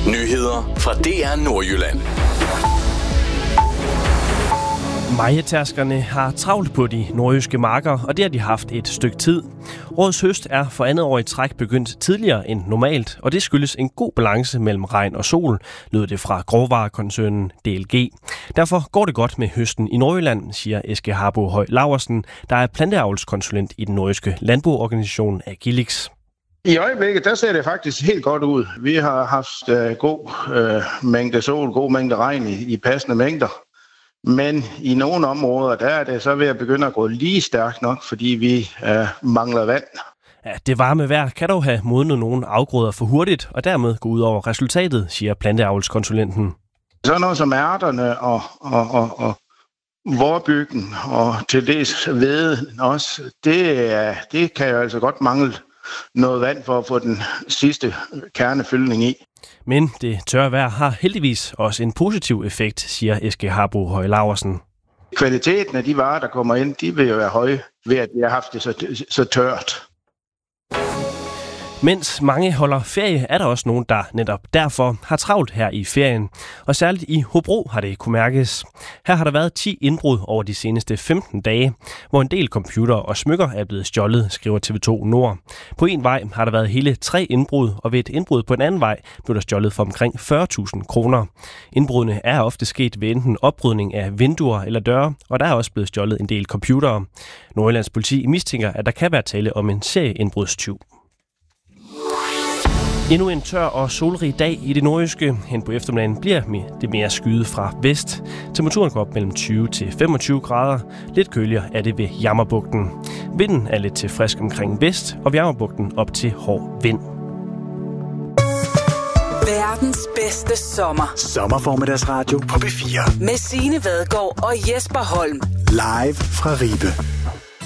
Nyheder fra DR Nordjylland. Majetærskerne har travlt på de nordjyske marker, og det har de haft et stykke tid. Årets høst er for andet år i træk begyndt tidligere end normalt, og det skyldes en god balance mellem regn og sol, lød det fra grovvarekoncernen DLG. Derfor går det godt med høsten i Nordjylland, siger Eske Harbo Høj Laursen, der er planteavlskonsulent i den nordjyske landboorganisation Agilix. I øjeblikket, der ser det faktisk helt godt ud. Vi har haft god mængde sol, god mængde regn i passende mængder. Men i nogle områder, der er det så ved at begynde at gå lige stærkt nok, fordi vi mangler vand. Ja, det varme vejr kan dog have modnet nogle afgrøder for hurtigt, og dermed gå ud over resultatet, siger planteavlskonsulenten. Så noget som ærterne og vorbyggen og til dels hveden også, det kan jo altså godt mangle noget vand for at få den sidste kernefyldning i. Men det tørre vejr har heldigvis også en positiv effekt, siger Eske Harbo Høj Laursen. Kvaliteten af de varer, der kommer ind, de vil jo være høje ved, at vi har haft det så tørt. Mens mange holder ferie, er der også nogen, der netop derfor har travlt her i ferien. Og særligt i Hobro har det kunne mærkes. Her har der været 10 indbrud over de seneste 15 dage, hvor en del computer og smykker er blevet stjålet, skriver TV2 Nord. På en vej har der været hele 3 indbrud, og ved et indbrud på en anden vej blev der stjålet for omkring 40.000 kroner. Indbrudene er ofte sket ved enten opbrydning af vinduer eller døre, og der er også blevet stjålet en del computere. Nordjyllands politi mistænker, at der kan være tale om en serieindbrudstyv. Endnu en tør og solrig dag i det nordjyske. Hen på eftermiddagen bliver det mere skyet fra vest. Temperaturen går op mellem 20 til 25 grader. Lidt køligere er det ved Jammerbugten. Vinden er lidt til frisk omkring vest, og ved Jammerbugten op til hård vind. Verdens bedste sommer. Sommerformiddagsradio på P4. Med Signe Vadgaard og Jesper Holm. Live fra Ribe.